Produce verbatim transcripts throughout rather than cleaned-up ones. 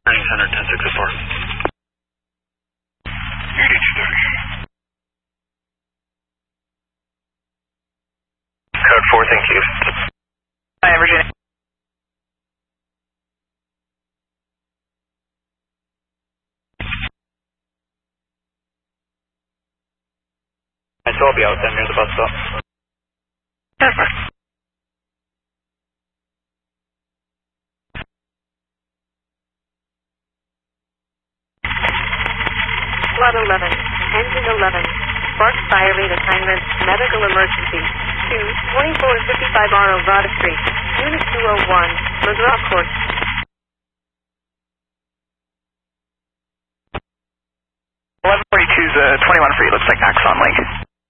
Turning center, ten sixty-four. eighty thirty. Code four, thank you. Hi, Virginia. So I'll be out then near the bus stop. Perfect. Flood eleven, engine eleven, spark fire rate assignment, medical emergency, to twenty-four fifty-five R Elvada Street, Unit two oh one, McGraw Court. eleven forty-two is a twenty-one free, looks like Axon Link.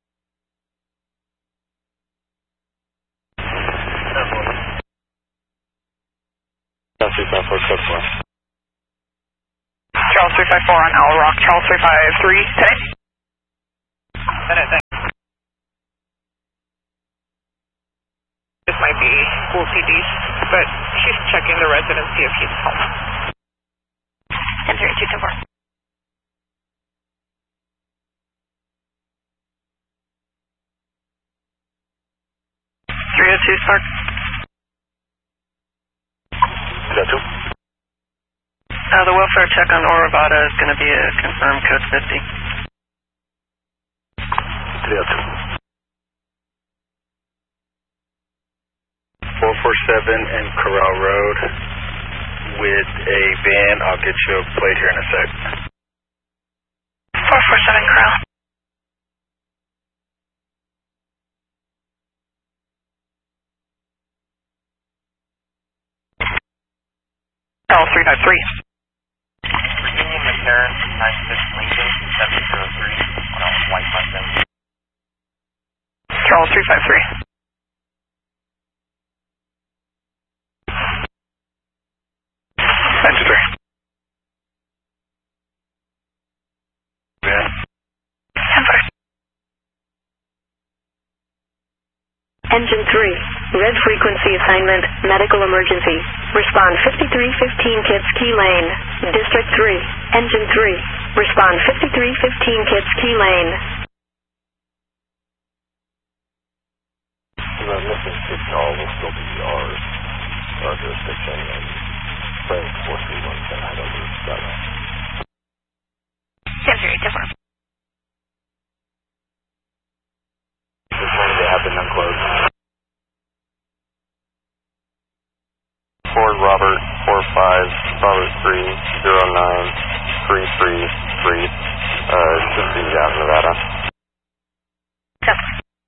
Charles three five four, code four. Charles three five four on Owl Rock, Charles three five three, today. Minute, thanks. This might be Pool C Ds, but she's checking the resident, see if he's home. ten three two two four. three oh two Spark. Is that two? Uh, the welfare check on Orovada is going to be a confirmed code fifty. three oh two. four four seven and Corral Road with a van. I'll get you a plate here in a sec. four four seven Corral. Charles three five three. Virginia McCarran, nine six Lincoln, seven zero three, on White London. Charles three five three. Engine three. Yeah. ten four. Engine three, red frequency assignment, medical emergency. Respond fifty-three fifteen Kids Key Lane. District three, Engine three. Respond fifty-three fifteen Kids Key Lane. The missing signal will still be ours, our jurisdiction, and Frank four three one can head over that way. ten three two four. This one they have been unclosed. Ford Robert four five Robert three zero nine three three three. Uh, just be out in Nevada. Yes.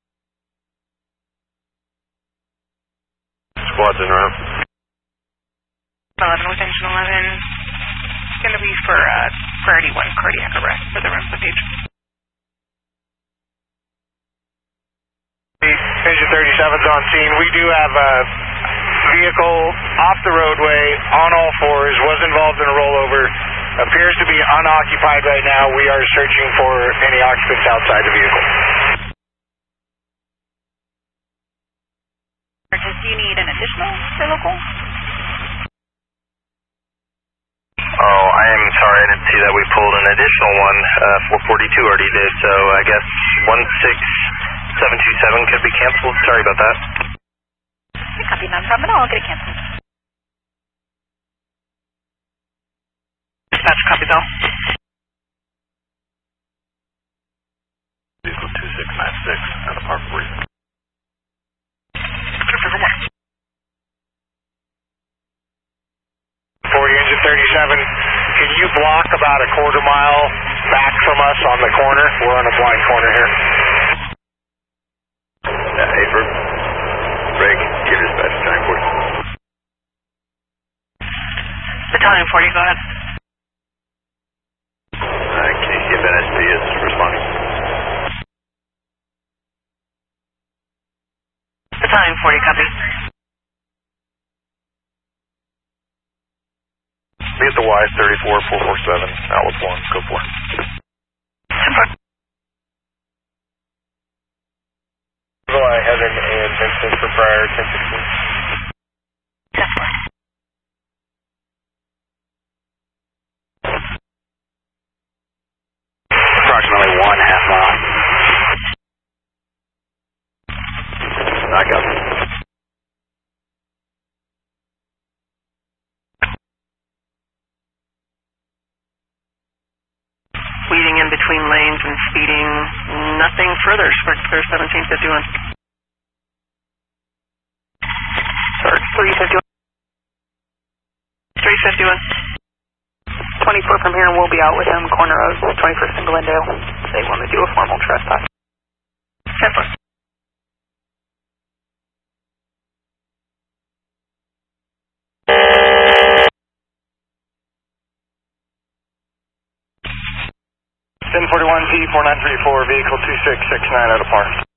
Squad's in route. eleven with engine eleven. It's going to be for uh, priority one cardiac arrest for the rest of the page. Engine thirty-seven's on scene. We do have a vehicle off the roadway on all fours, was involved in a rollover, appears to be unoccupied right now. We are searching for any occupants outside the vehicle. Do you need an additional for local? Oh, I am sorry, I didn't see that we pulled an additional one. Uh, four forty-two already did, so I guess one six seven two seven could be canceled. Sorry about that. Copy, none problem at all. I'll get it canceled. Dispatch, copy, Bill. Vehicle two six nine six at the park for you. forty Engine thirty-seven, can you block about a quarter mile back from us on the corner? We're on a blind corner here. Yeah, hey, Bert. Break, give dispatch time forty. Battalion forty, go ahead. Uh, can you see if N S P is responding? Battalion forty, copy. Be at the Y thirty-four four four seven, Outlook one, go for it. July, Heaven, and Vincent for prior ten sixteen. speeding in between lanes and speeding nothing further. Spark clear seventeen fifty-one. Spark three fifty-one. three fifty-one. twenty-four from here, and we'll be out with him, corner of twenty-first and Glendale. They want to do a formal trespass. ten four. ten forty-one P four nine three four, vehicle two six six nine out of park.